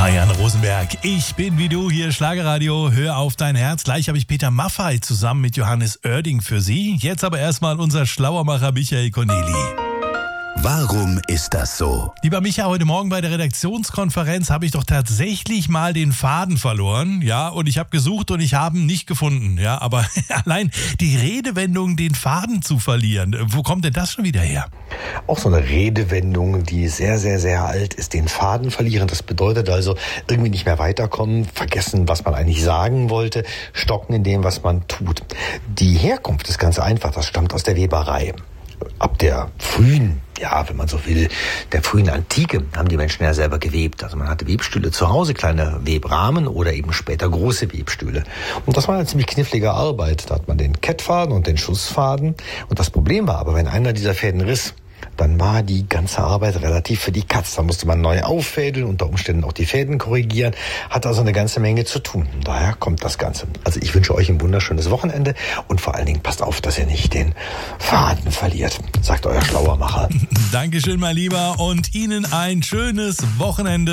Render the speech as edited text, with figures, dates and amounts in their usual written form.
Marianne Rosenberg, ich bin wie du, hier Schlagerradio, hör auf dein Herz. Gleich habe ich Peter Maffay zusammen mit Johannes Oerding für Sie. Jetzt aber erstmal unser Schlauermacher Michael Corneli. Warum ist das so? Lieber Micha, heute Morgen bei der Redaktionskonferenz habe ich doch tatsächlich mal den Faden verloren. Ja, und ich habe gesucht und ich habe ihn nicht gefunden. Ja, aber allein die Redewendung, den Faden zu verlieren, wo kommt denn das schon wieder her? Auch so eine Redewendung, die sehr, sehr, sehr alt ist, den Faden verlieren. Das bedeutet also irgendwie nicht mehr weiterkommen, vergessen, was man eigentlich sagen wollte, stocken in dem, was man tut. Die Herkunft ist ganz einfach, das stammt aus der Weberei. Ab der frühen, ja, wenn man so will, der frühen Antike haben die Menschen ja selber gewebt. Also man hatte Webstühle zu Hause, kleine Webrahmen oder eben später große Webstühle. Und das war eine ziemlich knifflige Arbeit. Da hat man den Kettfaden und den Schussfaden. Und das Problem war aber, wenn einer dieser Fäden riss, dann war die ganze Arbeit relativ für die Katz. Da musste man neu auffädeln, unter Umständen auch die Fäden korrigieren. Hat also eine ganze Menge zu tun. Daher kommt das Ganze. Also ich wünsche euch ein wunderschönes Wochenende und vor allen Dingen passt auf, dass ihr nicht den Faden verliert, sagt euer Schlauermacher. Dankeschön, mein Lieber, und Ihnen ein schönes Wochenende.